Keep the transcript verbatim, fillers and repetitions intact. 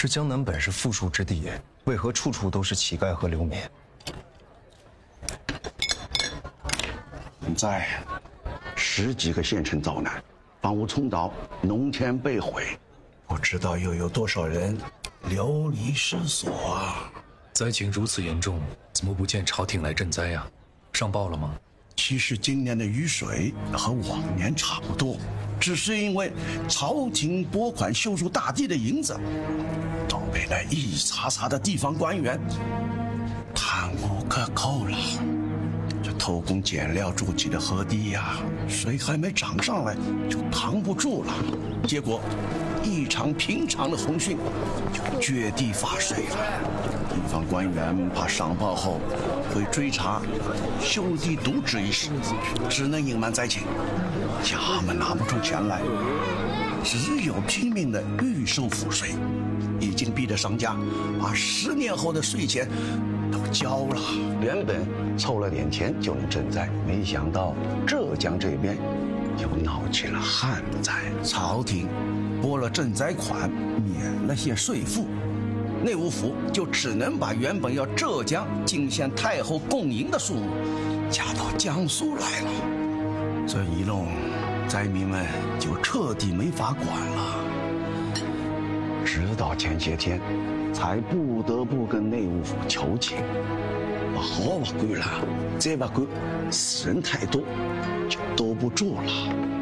这江南本是富庶之地，为何处处都是乞丐和流民？ 现在十几个县城遭难，房屋冲倒，农田被毁，不知道又有多少人流离失所啊！ 灾情如此严重，怎么不见朝廷来赈灾呀？上报了吗？ 其实今年的雨水和往年差不多，只是因为朝廷拨款修筑大堤的银子，都被那一茬茬的地方官员贪污克扣了。这偷工减料筑起的河堤呀，水还没涨上来就扛不住了，结果一场平常的洪汛就决堤发水了。地方官员怕上报后会追查修堤渎职一事，只能隐瞒灾情。衙门拿不出钱来，只有拼命的预收赋税，已经逼得商家把十年后的税钱都交了。原本凑了点钱就能赈灾，没想到浙江这边又闹起了旱灾，朝廷拨了赈灾款，免了些税赋，内务府就只能把原本要浙江进献太后贡银的数目加到江苏来了。这一弄，灾民们就彻底没法管了。直到前些天，才不得不跟内务府求情。不好不管了，再不管，死人太多，就兜不住了。